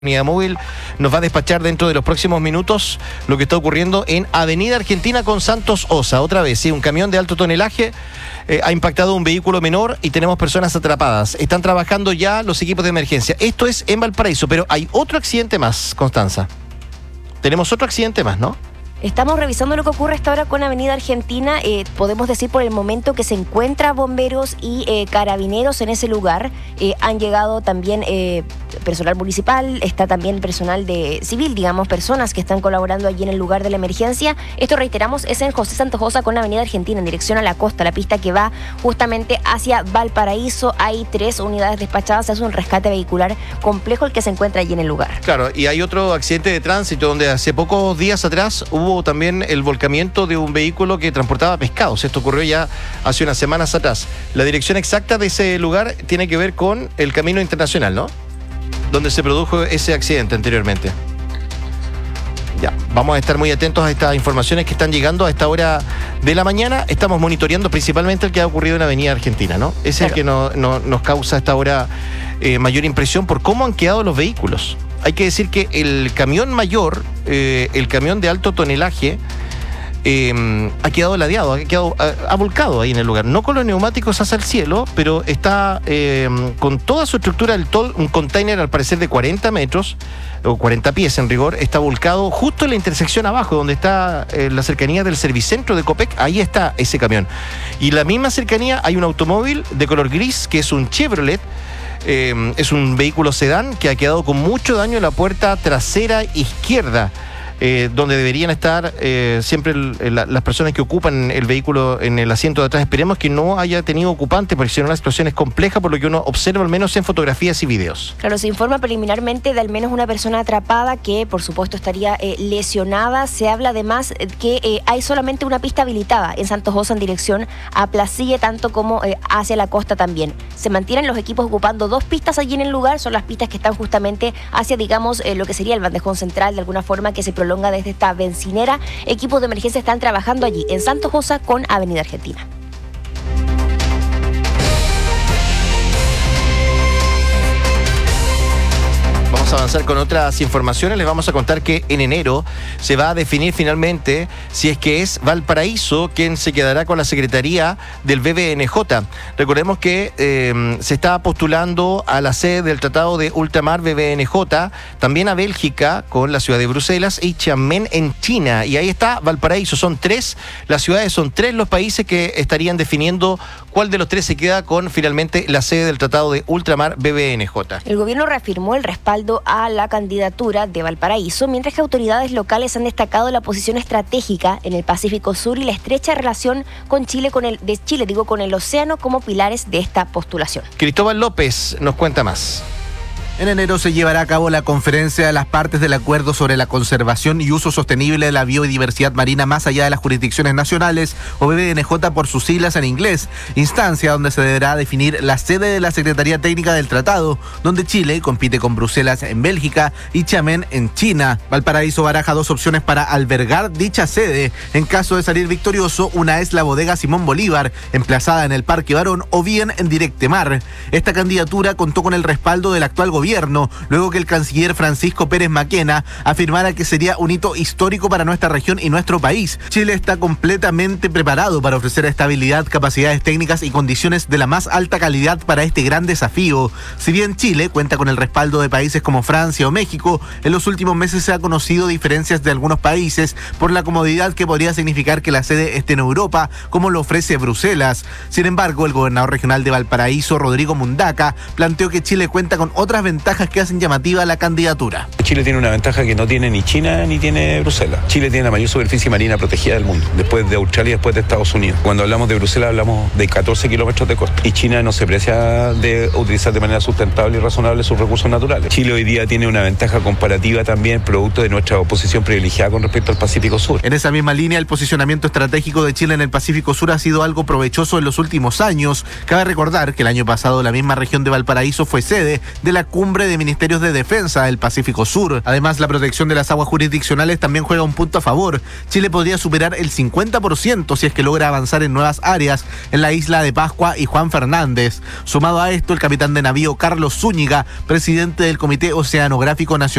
Unidad móvil nos va a despachar dentro de los próximos minutos lo que está ocurriendo en Avenida Argentina con Santos Osa. Otra vez, sí, un camión de alto tonelaje ha impactado un vehículo menor y tenemos personas atrapadas. Están trabajando ya los equipos de emergencia. Esto es en Valparaíso, pero hay otro accidente más, Constanza. Tenemos otro accidente más, ¿no? Estamos revisando lo que ocurre hasta ahora con Avenida Argentina. Podemos decir por el momento que se encuentra bomberos y carabineros en ese lugar. Han llegado también personal municipal, está también personal de civil, digamos, personas que están colaborando allí en el lugar de la emergencia. Esto, reiteramos, es en José Santos Osa con Avenida Argentina, en dirección a la costa, la pista que va justamente hacia Valparaíso. Hay 3 unidades despachadas, es un rescate vehicular complejo el que se encuentra allí en el lugar. Claro, y hay otro accidente de tránsito donde hace pocos días atrás hubo también el volcamiento de un vehículo que transportaba pescados. Esto ocurrió ya hace unas semanas atrás. La dirección exacta de ese lugar tiene que ver con el Camino Internacional, ¿no? Donde se produjo ese accidente anteriormente. Ya, vamos a estar muy atentos a estas informaciones que están llegando a esta hora de la mañana. Estamos monitoreando principalmente el que ha ocurrido en Avenida Argentina, ¿no? Es claro. El que nos causa a esta hora mayor impresión por cómo han quedado los vehículos. Hay que decir que el camión mayor, el camión de alto tonelaje, ha quedado ladeado, ha volcado ahí en el lugar. No con los neumáticos hacia el cielo, pero está con toda su estructura del tol, un container al parecer de 40 metros, o 40 pies en rigor, está volcado justo en la intersección abajo, donde está la cercanía del servicentro de Copec. Ahí está ese camión. Y en la misma cercanía hay un automóvil de color gris, que es un Chevrolet. Es un vehículo sedán que ha quedado con mucho daño en la puerta trasera izquierda, donde deberían estar siempre las personas que ocupan el vehículo en el asiento de atrás. Esperemos que no haya tenido ocupante, porque si no la explosión es compleja, por lo que uno observa al menos en fotografías y videos. Claro, se informa preliminarmente de al menos una persona atrapada que por supuesto estaría lesionada. Se habla además que hay solamente una pista habilitada en Santos Osa en dirección a Placille, tanto como hacia la costa también. Se mantienen los equipos ocupando 2 pistas allí en el lugar, son las pistas que están justamente hacia, digamos, lo que sería el bandejón central, de alguna forma, que se prolonga desde esta bencinera. Equipos de emergencia están trabajando allí en Santos Osa con Avenida Argentina. Vamos a avanzar con otras informaciones. Les vamos a contar que en enero se va a definir finalmente si es que es Valparaíso quien se quedará con la secretaría del BBNJ. Recordemos que se está postulando a la sede del Tratado de Ultramar BBNJ, también a Bélgica con la ciudad de Bruselas y Xiamen en China. Y ahí está Valparaíso. Son 3 las ciudades, son 3 los países que estarían definiendo cuál de los 3 se queda con finalmente la sede del Tratado de Ultramar BBNJ. El gobierno reafirmó el respaldo a la candidatura de Valparaíso, mientras que autoridades locales han destacado la posición estratégica en el Pacífico Sur y la estrecha relación con Chile, con el océano como pilares de esta postulación. Cristóbal López nos cuenta más. En enero se llevará a cabo la conferencia de las partes del acuerdo sobre la conservación y uso sostenible de la biodiversidad marina más allá de las jurisdicciones nacionales, o BBNJ por sus siglas en inglés, instancia donde se deberá definir la sede de la Secretaría Técnica del Tratado, donde Chile compite con Bruselas en Bélgica y Xiamen en China. Valparaíso baraja 2 opciones para albergar dicha sede. En caso de salir victorioso, una es la bodega Simón Bolívar, emplazada en el Parque Barón, o bien en Directemar. Esta candidatura contó con el respaldo del actual gobierno, luego que el canciller Francisco Pérez Maquena afirmara que sería un hito histórico para nuestra región y nuestro país. Chile está completamente preparado para ofrecer estabilidad, capacidades técnicas y condiciones de la más alta calidad para este gran desafío. Si bien Chile cuenta con el respaldo de países como Francia o México, en los últimos meses se ha conocido diferencias de algunos países por la comodidad que podría significar que la sede esté en Europa, como lo ofrece Bruselas. Sin embargo, el gobernador regional de Valparaíso, Rodrigo Mundaca, planteó que Chile cuenta con otras ventajas que hacen llamativa la candidatura. Chile tiene una ventaja que no tiene ni China ni tiene Bruselas. Chile tiene la mayor superficie marina protegida del mundo, después de Australia y después de Estados Unidos. Cuando hablamos de Bruselas hablamos de 14 kilómetros de costa. Y China no se precia de utilizar de manera sustentable y razonable sus recursos naturales. Chile hoy día tiene una ventaja comparativa también, producto de nuestra posición privilegiada con respecto al Pacífico Sur. En esa misma línea, el posicionamiento estratégico de Chile en el Pacífico Sur ha sido algo provechoso en los últimos años. Cabe recordar que el año pasado la misma región de Valparaíso fue sede de la cumbre de ministerios de defensa del Pacífico Sur. sur. Además, la protección de las aguas jurisdiccionales también juega un punto a favor. Chile podría superar el 50% si es que logra avanzar en nuevas áreas en la isla de Pascua y Juan Fernández. Sumado a esto, el capitán de navío Carlos Zúñiga, presidente del Comité Oceanográfico Nacional,